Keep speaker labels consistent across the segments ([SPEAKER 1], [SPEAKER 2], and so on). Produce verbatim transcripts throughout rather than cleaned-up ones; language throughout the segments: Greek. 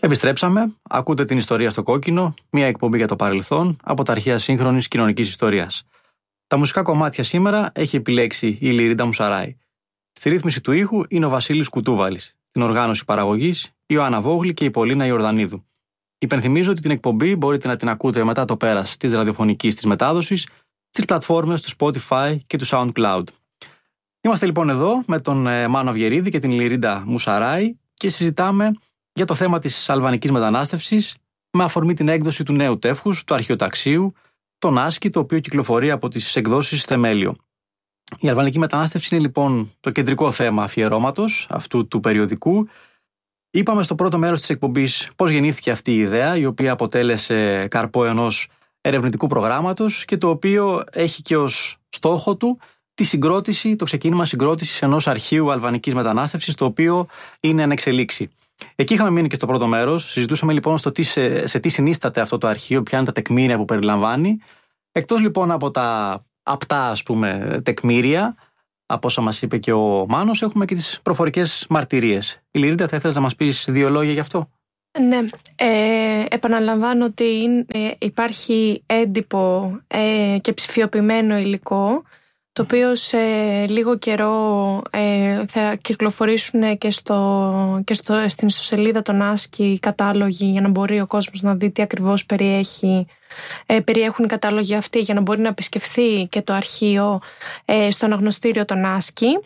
[SPEAKER 1] Επιστρέψαμε. Ακούτε την Ιστορία στο Κόκκινο, μια εκπομπή για το παρελθόν από τα αρχαία σύγχρονης κοινωνικής ιστορίας. Τα μουσικά κομμάτια σήμερα έχει επιλέξει η Λυρίντα Μουσαράη. Στη ρύθμιση του ήχου είναι ο Βασίλης Κουτούβαλης. Την οργάνωση παραγωγής, η Ιωάννα Βόγλη και η Πολίνα Ιορδανίδου. Υπενθυμίζω ότι την εκπομπή μπορείτε να την ακούτε μετά το πέρας της ραδιοφωνικής της μετάδοσης στις πλατφόρμες του Spotify και του SoundCloud. Είμαστε λοιπόν εδώ με τον Μάνο Αυγερίδη και την Λυρίντα Μουσαράη και συζητάμε για το θέμα της αλβανικής μετανάστευσης με αφορμή την έκδοση του νέου τεύχους, του αρχαιοταξίου, τον Άσκη, το οποίο κυκλοφορεί από τις εκδόσεις Θεμέλιο. Η αλβανική μετανάστευση είναι λοιπόν το κεντρικό θέμα αφιερώματος αυτού του περιοδικού. Είπαμε στο πρώτο μέρος της εκπομπής πώς γεννήθηκε αυτή η ιδέα, η οποία αποτέλεσε καρπό ενός ερευνητικού προγράμματος και το οποίο έχει και ως στόχο του τη συγκρότηση, το ξεκίνημα συγκρότησης ενός αρχείου αλβανικής μετανάστευσης, το οποίο είναι εν εξελίξη. Εκεί είχαμε μείνει και στο πρώτο μέρος. Συζητούσαμε λοιπόν στο τι, σε, σε τι συνίσταται αυτό το αρχείο, ποια είναι τα τεκμήρια που περιλαμβάνει. Εκτός λοιπόν από τα απτά, ας πούμε, τεκμήρια, από όσα μας είπε και ο Μάνος, έχουμε και τις προφορικές μαρτυρίες. Η Λυρίντα, θα ήθελες να μας πεις δύο λόγια γι' αυτό?
[SPEAKER 2] Ναι, ε, επαναλαμβάνω ότι είναι, ε, υπάρχει έντυπο ε, και ψηφιοποιημένο υλικό, το οποίο σε λίγο καιρό ε, θα κυκλοφορήσουν και, στο, και στο, στην ιστοσελίδα των Άσκη κατάλογοι, για να μπορεί ο κόσμος να δει τι ακριβώς περιέχει, ε, περιέχουν οι κατάλογοι αυτοί, για να μπορεί να επισκεφθεί και το αρχείο ε, στο αναγνωστήριο των Άσκη.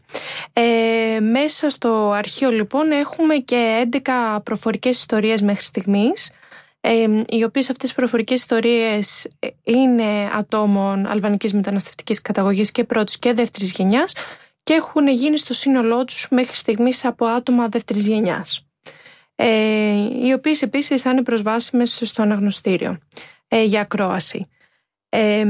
[SPEAKER 2] Ε, μέσα στο αρχείο λοιπόν έχουμε και έντεκα προφορικές ιστορίες μέχρι στιγμής, Ε, οι οποίες αυτές οι προφορικές ιστορίες είναι ατόμων αλβανικής μεταναστευτικής καταγωγής και πρώτης και δεύτερης γενιάς και έχουν γίνει στο σύνολό τους μέχρι στιγμής από άτομα δεύτερης γενιάς, ε, οι οποίες επίσης θα είναι προσβάσιμες στο αναγνωστήριο ε, για ακρόαση. Ε,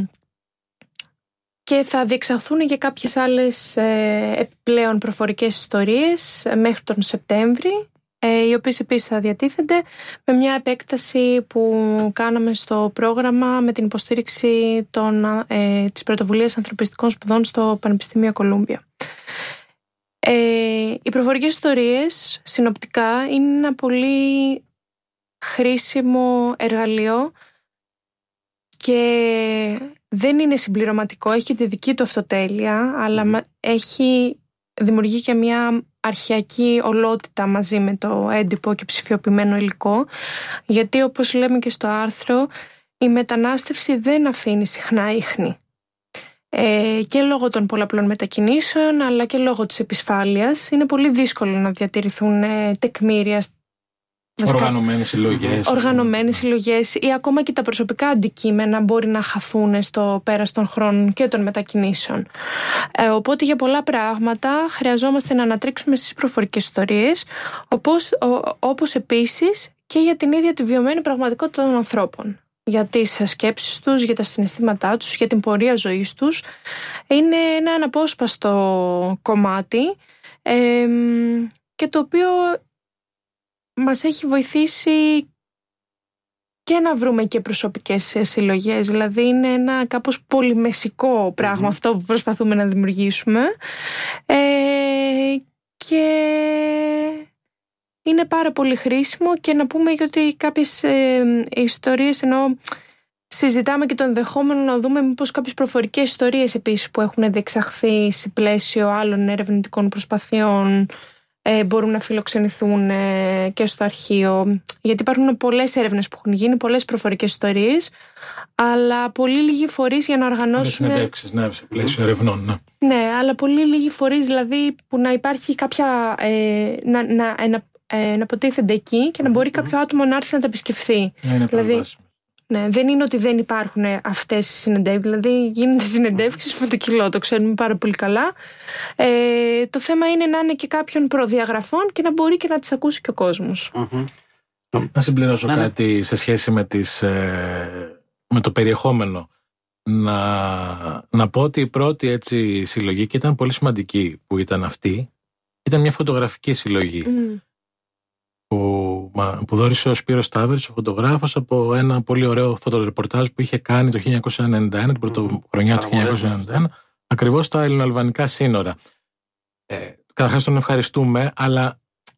[SPEAKER 2] και θα διεξαχθούν και κάποιες άλλες ε, επιπλέον προφορικές ιστορίες μέχρι τον Σεπτέμβρη, οι οποίες επίσης θα διατίθενται με μια επέκταση που κάναμε στο πρόγραμμα με την υποστήριξη των, ε, της Πρωτοβουλίας Ανθρωπιστικών Σπουδών στο Πανεπιστήμιο Κολούμπια. Ε, οι προφορικές ιστορίες συνοπτικά είναι ένα πολύ χρήσιμο εργαλείο και δεν είναι συμπληρωματικό, έχει τη δική του αυτοτέλεια, αλλά έχει δημιουργεί και μια αρχαιακή ολότητα μαζί με το έντυπο και ψηφιοποιημένο υλικό, γιατί όπως λέμε και στο άρθρο, η μετανάστευση δεν αφήνει συχνά ίχνη. Ε, και λόγω των πολλαπλών μετακινήσεων, αλλά και λόγω της επισφάλειας, είναι πολύ δύσκολο να διατηρηθούν ε, τεκμήρια,
[SPEAKER 3] οργανωμένες συλλογές,
[SPEAKER 2] οργανωμένες συλλογές ή ακόμα και τα προσωπικά αντικείμενα μπορεί να χαθούν στο πέρας των χρόνων και των μετακινήσεων. Ε, οπότε για πολλά πράγματα χρειαζόμαστε να ανατρίξουμε στις προφορικές ιστορίες, όπως, ο, όπως επίσης και για την ίδια τη βιωμένη πραγματικότητα των ανθρώπων. Για τις σκέψεις τους, για τα συναισθήματά τους, για την πορεία ζωής τους. Είναι ένα αναπόσπαστο κομμάτι ε, και το οποίο μας έχει βοηθήσει και να βρούμε και προσωπικές συλλογές. Δηλαδή είναι ένα κάπως πολυμεσικό πράγμα mm-hmm. αυτό που προσπαθούμε να δημιουργήσουμε. Ε, και είναι πάρα πολύ χρήσιμο και να πούμε ότι κάποιες ε, ιστορίες, ενώ συζητάμε και το ενδεχόμενο να δούμε μήπως κάποιες προφορικές ιστορίες επίσης που έχουν διεξαχθεί σε πλαίσιο άλλων ερευνητικών προσπαθειών Ε, μπορούν να φιλοξενηθούν ε, και στο αρχείο, γιατί υπάρχουν πολλές έρευνες που έχουν γίνει, πολλές προφορικές ιστορίες, αλλά πολύ λίγοι φορείς για να οργανώσουν.
[SPEAKER 3] Συνεντεύξεις, ναι, σε πλαίσιο ερευνών, ναι.
[SPEAKER 2] Ναι, αλλά πολύ λίγοι φορείς, δηλαδή που να υπάρχει κάποια. Ε, να, να, να, ε, να αποτίθενται εκεί και να μπορεί mm-hmm. κάποιο άτομο να έρθει να τα επισκεφθεί.
[SPEAKER 3] Ναι, είναι
[SPEAKER 2] δηλαδή, ναι, δεν είναι ότι δεν υπάρχουν αυτές οι συνεντεύξεις, δηλαδή γίνονται συνεντεύξεις με το κιλό, το ξέρουμε πάρα πολύ καλά. Ε, το θέμα είναι να είναι και κάποιων προδιαγραφών και να μπορεί και να τις ακούσει και ο κόσμος.
[SPEAKER 3] Mm-hmm. Να συμπληρώσω ναι, κάτι ναι. σε σχέση με, τις, ε, με το περιεχόμενο. Να, να πω ότι η πρώτη έτσι, συλλογή, και ήταν πολύ σημαντική που ήταν αυτή, ήταν μια φωτογραφική συλλογή. Mm. Που, που δώρισε ο Σπύρος Σταύρης, ο φωτογράφος, από ένα πολύ ωραίο φωτορεπορτάζ που είχε κάνει το χίλια εννιακόσια ενενήντα ένα, την πρωτοχρονιά mm. του χίλια εννιακόσια ενενήντα ένα, ακριβώς στα ελληνοαλβανικά σύνορα. Ε, καταρχάς τον ευχαριστούμε, αλλά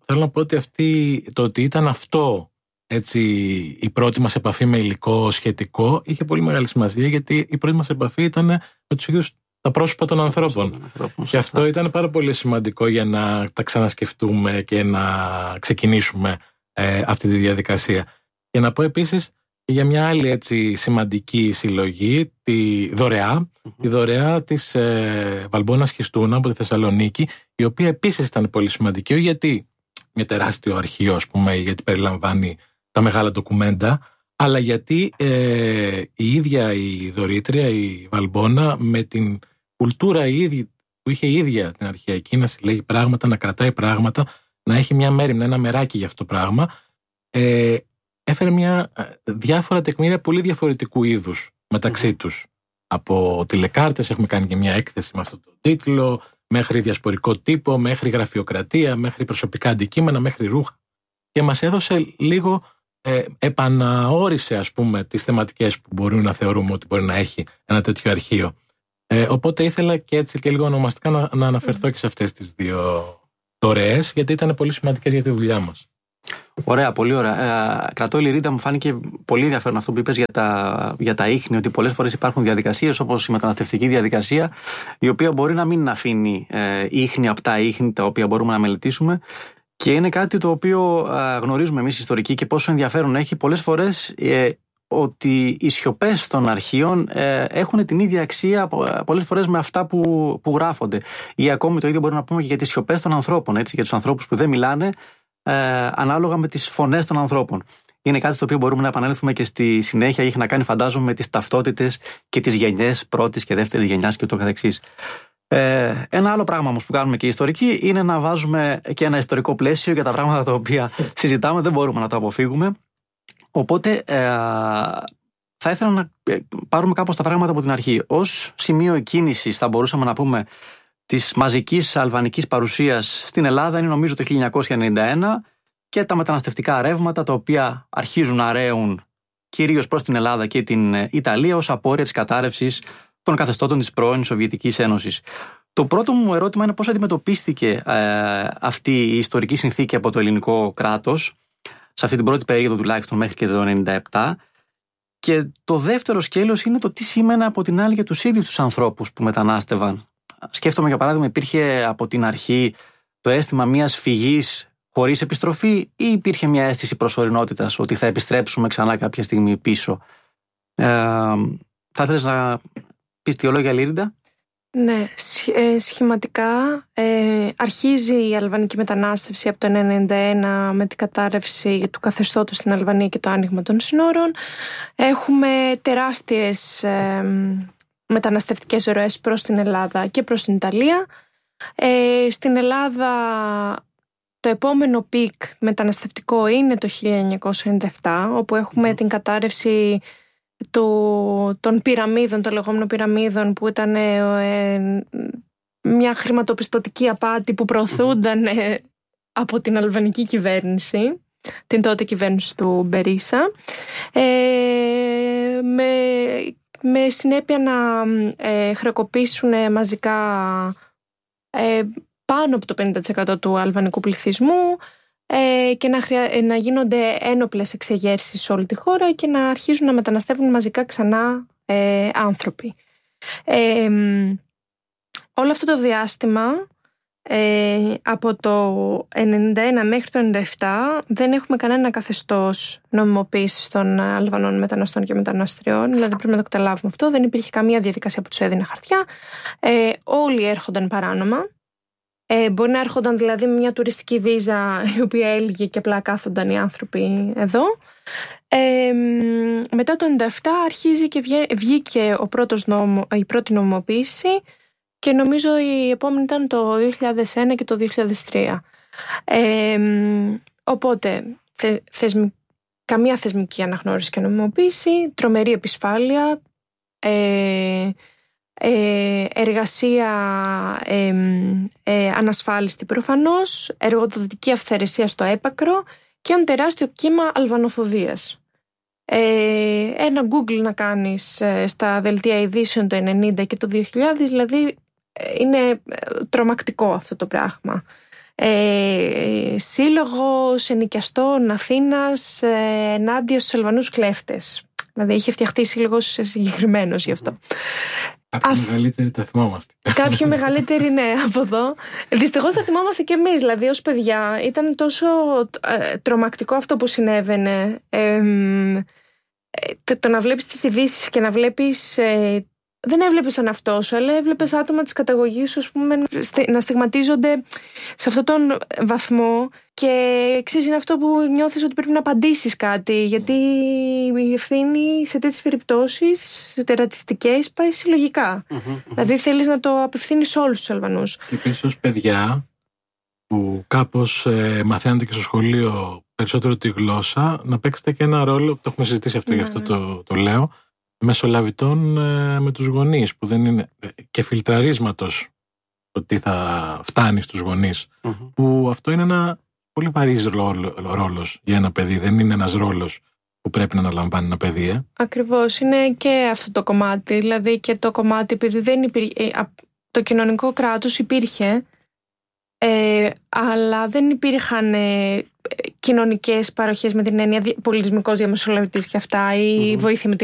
[SPEAKER 3] θέλω να πω ότι αυτή, το ότι ήταν αυτό έτσι, η πρώτη μας επαφή με υλικό σχετικό είχε πολύ μεγάλη σημασία, γιατί η πρώτη μας επαφή ήταν με τους ίδιους τα πρόσωπα των ανθρώπων. Και αυτό ήταν πάρα πολύ σημαντικό για να τα ξανασκεφτούμε και να ξεκινήσουμε ε, αυτή τη διαδικασία. Και να πω επίσης για μια άλλη έτσι σημαντική συλλογή, τη Δωρεά, mm-hmm. τη Δωρεά της ε, Βαλμπώνας Χιστούνα από τη Θεσσαλονίκη, η οποία επίσης ήταν πολύ σημαντική, όχι γιατί μια τεράστιο αρχείο, ας πούμε, γιατί περιλαμβάνει τα μεγάλα ντοκουμέντα, αλλά γιατί ε, η ίδια η δωρήτρια, η Βαλμπώνα, με την κουλτούρα η ίδια, που είχε η ίδια την αρχαιακή, να συλλέγει πράγματα, να κρατάει πράγματα, να έχει μια μέριμνα, ένα μεράκι για αυτό το πράγμα, ε, έφερε μια διάφορα τεκμήρια πολύ διαφορετικού είδους μεταξύ mm-hmm. τους. Από τηλεκάρτες, έχουμε κάνει και μια έκθεση με αυτό το τίτλο, μέχρι διασπορικό τύπο, μέχρι γραφειοκρατία, μέχρι προσωπικά αντικείμενα, μέχρι ρούχα. Και μας έδωσε λίγο, ε, επαναόρισε ας πούμε τις θεματικές που μπορούμε να θεωρούμε ότι μπορεί να έχει ένα τέτοιο αρχείο. Ε, οπότε ήθελα και έτσι και λίγο ονομαστικά να, να αναφερθώ και σε αυτές τις δύο δωρεές, γιατί ήταν πολύ σημαντικές για τη δουλειά μας.
[SPEAKER 1] Ωραία, πολύ ωραία. Ε, κρατώ, Λιρίντα, μου φάνηκε πολύ ενδιαφέρον αυτό που είπες για τα, για τα ίχνη, ότι πολλές φορές υπάρχουν διαδικασίες όπως η μεταναστευτική διαδικασία, η οποία μπορεί να μην αφήνει ε, ίχνη από τα ίχνη τα οποία μπορούμε να μελετήσουμε. Και είναι κάτι το οποίο ε, γνωρίζουμε εμείς ιστορικοί και πόσο ενδιαφέρον έχει πολλές φορές ε, ότι οι σιωπές των αρχείων ε, έχουν την ίδια αξία πολλές φορές με αυτά που, που γράφονται. Ή ακόμη το ίδιο μπορούμε να πούμε και για τις σιωπές των ανθρώπων, έτσι, για τους ανθρώπους που δεν μιλάνε, ε, ανάλογα με τις φωνές των ανθρώπων. Είναι κάτι στο οποίο μπορούμε να επανέλθουμε και στη συνέχεια, έχει να κάνει, φαντάζομαι, με τις ταυτότητες και τις γενιές πρώτης και δεύτερης γενιάς και ούτω καθεξής. Ε, ένα άλλο πράγμα όμως που κάνουμε και οι ιστορικοί είναι να βάζουμε και ένα ιστορικό πλαίσιο για τα πράγματα τα οποία συζητάμε, δεν μπορούμε να το αποφύγουμε. Οπότε ε, θα ήθελα να πάρουμε κάπως τα πράγματα από την αρχή. Ως σημείο κίνησης θα μπορούσαμε να πούμε της μαζικής αλβανικής παρουσίας στην Ελλάδα είναι νομίζω το χίλια εννιακόσια ενενήντα ένα και τα μεταναστευτικά ρεύματα τα οποία αρχίζουν να ρέουν κυρίως προς την Ελλάδα και την Ιταλία ως απόρρια της κατάρρευσης των καθεστώτων της πρώην Σοβιετικής Ένωσης. Το πρώτο μου ερώτημα είναι πώς αντιμετωπίστηκε ε, αυτή η ιστορική συνθήκη από το ελληνικό κράτος σε αυτή την πρώτη περίοδο τουλάχιστον μέχρι και το ενενήντα επτά. Και το δεύτερο σκέλος είναι το τι σήμαινε από την άλλη για τους ίδιους τους ανθρώπους που μετανάστευαν. Σκέφτομαι για παράδειγμα, υπήρχε από την αρχή το αίσθημα μιας φυγής χωρίς επιστροφή ή υπήρχε μια αίσθηση προσωρινότητας ότι θα επιστρέψουμε ξανά κάποια στιγμή πίσω. Ε, θα ήθελες να πεις δύο λόγια, Λιρίντα?
[SPEAKER 2] Ναι, σχηματικά ε, αρχίζει η αλβανική μετανάστευση από το ενενήντα ένα με την κατάρρευση του καθεστώτος στην Αλβανία και το άνοιγμα των συνόρων. Έχουμε τεράστιες ε, μεταναστευτικές ροές προς την Ελλάδα και προς την Ιταλία. Ε, στην Ελλάδα το επόμενο πικ μεταναστευτικό είναι το χίλια εννιακόσια ενενήντα επτά, όπου έχουμε mm. την κατάρρευση του, των πυραμίδων, των λεγόμενων πυραμίδων, που ήταν ε, μια χρηματοπιστωτική απάτη που προωθούνταν ε, από την αλβανική κυβέρνηση, την τότε κυβέρνηση του Μπερίσα, ε, με, με συνέπεια να ε, χρεοκοπήσουν μαζικά ε, πάνω από το πενήντα τοις εκατό του αλβανικού πληθυσμού ε, και να, χρεια... να γίνονται ένοπλες εξεγέρσεις σε όλη τη χώρα και να αρχίζουν να μεταναστεύουν μαζικά ξανά ε, άνθρωποι. Ε, όλο αυτό το διάστημα ε, από το ενενήντα ένα μέχρι το ενενήντα επτά δεν έχουμε κανένα καθεστώς νομιμοποίησης των Αλβανών μεταναστών και μεταναστριών, δηλαδή πρέπει να το καταλάβουμε αυτό. Δεν υπήρχε καμία διαδικασία που τους έδινε χαρτιά. Ε, όλοι έρχονταν παράνομα. Ε, μπορεί να έρχονταν δηλαδή με μια τουριστική βίζα η οποία έλυγε και απλά κάθονταν οι άνθρωποι εδώ. Ε, μετά το ενενήντα επτά αρχίζει και βγήκε ο πρώτος νόμο, η πρώτη νομιμοποίηση και νομίζω η επόμενη ήταν το δύο χιλιάδες ένα και το δύο χιλιάδες τρία. Ε, οπότε θε, θεσμ, καμία θεσμική αναγνώριση και νομιμοποίηση, τρομερή επισφάλεια, ε, Ε, εργασία ε, ε, ανασφάλιστη προφανώς, εργοδοτική αυθαιρεσία στο έπακρο και ένα τεράστιο κύμα αλβανοφοβίας. Ε, ένα Google να κάνεις ε, στα δελτία ειδήσεων το ενενήντα και το δύο χιλιάδες, δηλαδή ε, είναι τρομακτικό αυτό το πράγμα. ε, σύλλογος ενοικιαστών Αθήνας ε, ενάντια στους Αλβανούς κλέφτες. Δηλαδή είχε φτιαχτεί σύλλογος συγκεκριμένος γι' αυτό.
[SPEAKER 3] Κάποιοι Ας... μεγαλύτεροι τα θυμόμαστε.
[SPEAKER 2] Κάποιοι μεγαλύτεροι, ναι, από εδώ. Δυστυχώς τα θυμόμαστε κι εμείς, δηλαδή ως παιδιά. Ήταν τόσο ε, τρομακτικό αυτό που συνέβαινε. Ε, ε, το, το να βλέπεις τις ειδήσεις και να βλέπεις... Ε, δεν έβλεπες τον εαυτό σου, αλλά έβλεπες άτομα της καταγωγής σου, ας πούμε, να στιγματίζονται σε αυτόν τον βαθμό και ξέρεις, είναι αυτό που νιώθεις ότι πρέπει να απαντήσεις κάτι, γιατί η ευθύνη σε τέτοιες περιπτώσεις, σε ρατσιστικές, πάει συλλογικά. Mm-hmm. Δηλαδή θέλεις να το απευθύνεις σε όλους τους Αλβανούς.
[SPEAKER 3] Και επίσης ως παιδιά που κάπως ε, μαθαίνετε και στο σχολείο περισσότερο τη γλώσσα, να παίξετε και ένα ρόλο, το έχουμε συζητήσει αυτό, mm-hmm. γι' αυτό το, το λέω, μεσολαβητών ε, με τους γονείς, που δεν είναι και φιλτραρίσματος το τι θα φτάνει στους γονείς, mm-hmm. που αυτό είναι ένα πολύ βαρύς ρόλος για ένα παιδί, δεν είναι ένας ρόλος που πρέπει να αναλαμβάνει ένα παιδί. Ε.
[SPEAKER 2] Ακριβώς, είναι και αυτό το κομμάτι, δηλαδή και το κομμάτι, επειδή δεν υπήρχε, το κοινωνικό κράτος υπήρχε, ε, αλλά δεν υπήρχαν ε, κοινωνικές παροχές με την έννοια πολιτισμικός διαμεσολαβητής και αυτά, ή mm-hmm. βοήθεια με τη